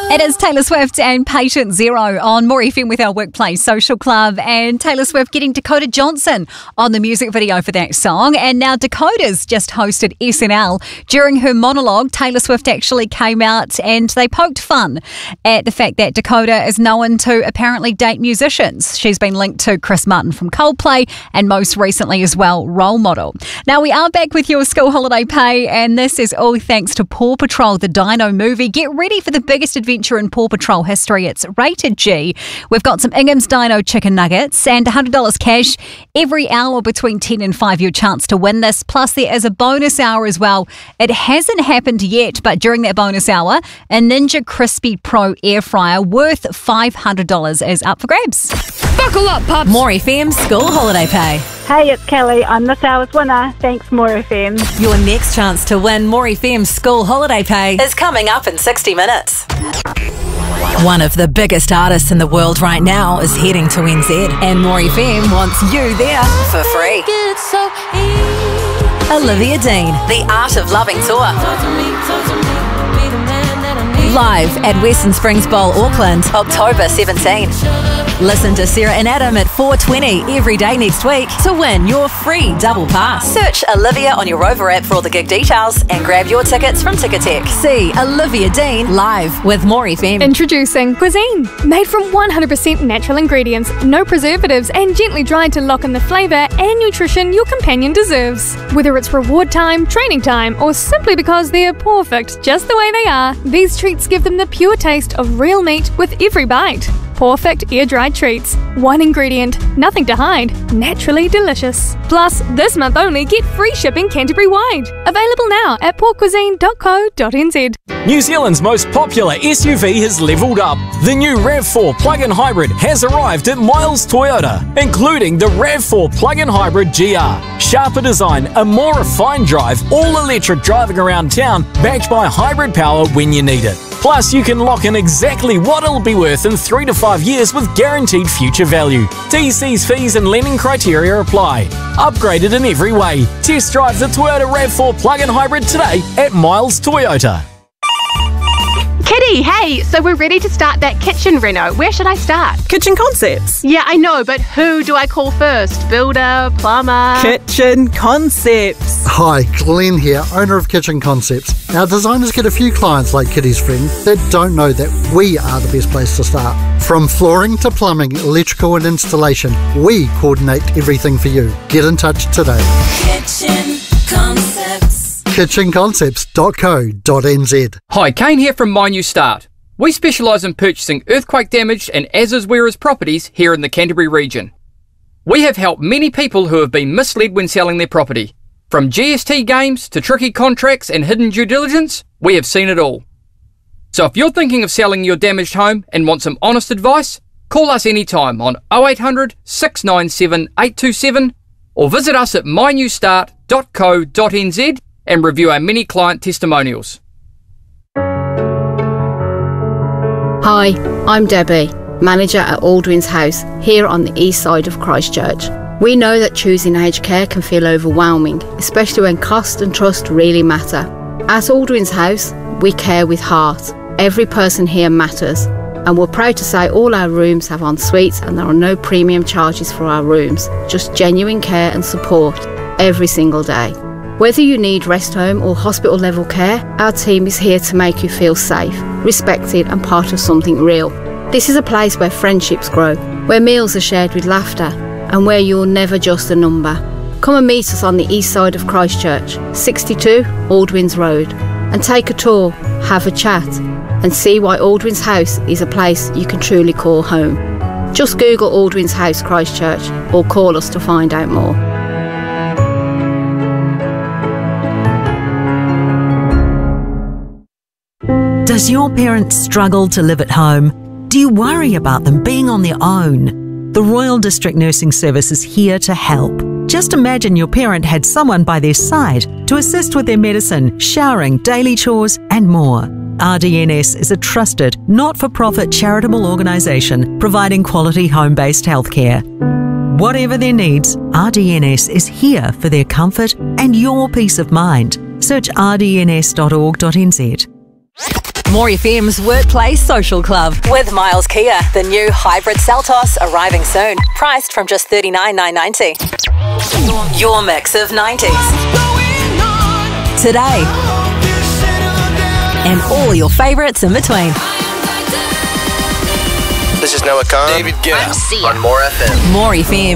It is Taylor Swift and Patient Zero on More FM with our Workplace Social Club, and Taylor Swift getting Dakota Johnson on the music video for that song. And now Dakota's just hosted SNL. During her monologue, Taylor Swift actually came out and they poked fun at the fact that Dakota is known to apparently date musicians. She's been linked to Chris Martin from Coldplay and most recently as well, Role Model. Now we are back with your school holiday pay, and this is all thanks to Paw Patrol, the Dino movie. Get ready for the biggest adventure in Paw Patrol history. It's rated G. We've got some Ingham's Dino chicken nuggets and $100 cash every hour between 10 and 5. Your chance to win this. Plus there is a bonus hour as well. It hasn't happened yet, but during that bonus hour, a Ninja Crispy Pro air fryer worth $500 is up for grabs. Buckle up, pups! More FM School Holiday Pay. Hey, it's Kelly. I'm this hour's winner. Thanks, More FM. Your next chance to win More FM School Holiday Pay is coming up in 60 minutes. One of the biggest artists in the world right now is heading to NZ, and More FM wants you there for free. Olivia Dean, The Art of Loving Tour. Live at Western Springs Bowl, Auckland, October 17. Listen to Sarah and Adam at 4:20 every day next week to win your free double pass. Search Olivia on your Rover app for all the gig details and grab your tickets from Ticketek. See Olivia Dean live with More FM. Introducing Cuisine. Made from 100% natural ingredients, no preservatives, and gently dried to lock in the flavour and nutrition your companion deserves. Whether it's reward time, training time, or simply because they're perfect just the way they are, these treats give them the pure taste of real meat with every bite. Perfect air-dried treats. One ingredient, nothing to hide, naturally delicious. Plus, this month only, get free shipping Canterbury-wide. Available now at porkcuisine.co.nz. New Zealand's most popular SUV has levelled up. The new RAV4 plug-in hybrid has arrived at Miles Toyota, including the RAV4 plug-in hybrid GR. Sharper design, a more refined drive, all-electric driving around town, backed by hybrid power when you need it. Plus, you can lock in exactly what it'll be worth in 3 to 5 years with guaranteed future value. T's, fees and lending criteria apply. Upgraded in every way. Test drive the Toyota RAV4 plug-in hybrid today at Miles Toyota. Kitty, hey, so we're ready to start that kitchen reno. Where should I start? Kitchen Concepts. Yeah, I know, but who do I call first? Builder, plumber? Kitchen Concepts. Hi, Glenn here, owner of Kitchen Concepts. Our designers get a few clients like Kitty's friend that don't know that we are the best place to start. From flooring to plumbing, electrical and installation, we coordinate everything for you. Get in touch today. Kitchen Concepts. kitchenconcepts.co.nz. Hi, Kane here from My New Start. We specialise in purchasing earthquake-damaged and as-is-where-is properties here in the Canterbury region. We have helped many people who have been misled when selling their property. From GST games to tricky contracts and hidden due diligence, we have seen it all. So if you're thinking of selling your damaged home and want some honest advice, call us anytime on 0800 697 827 or visit us at mynewstart.co.nz and review our many client testimonials. Hi, I'm Debbie, manager at Aldwin's House here on the east side of Christchurch. We know that choosing aged care can feel overwhelming, especially when cost and trust really matter. At Aldwin's House, we care with heart. Every person here matters, and we're proud to say all our rooms have en suites and there are no premium charges for our rooms, just genuine care and support every single day. Whether you need rest home or hospital level care, our team is here to make you feel safe, respected and part of something real. This is a place where friendships grow, where meals are shared with laughter and where you're never just a number. Come and meet us on the east side of Christchurch, 62 Aldwins Road, and take a tour, have a chat and see why Aldwin's House is a place you can truly call home. Just Google Aldwin's House Christchurch or call us to find out more. Does your parents struggle to live at home? Do you worry about them being on their own? The Royal District Nursing Service is here to help. Just imagine your parent had someone by their side to assist with their medicine, showering, daily chores and more. RDNS is a trusted, not-for-profit charitable organisation providing quality home-based healthcare. Whatever their needs, RDNS is here for their comfort and your peace of mind. Search rdns.org.nz. More FM's Workplace Social Club. With Miles Kia, the new hybrid Seltos arriving soon. Priced from just $39,990. Your mix of 90s. Today. And all your favourites in between. This is Noah Khan. David Guetta on More FM. More FM.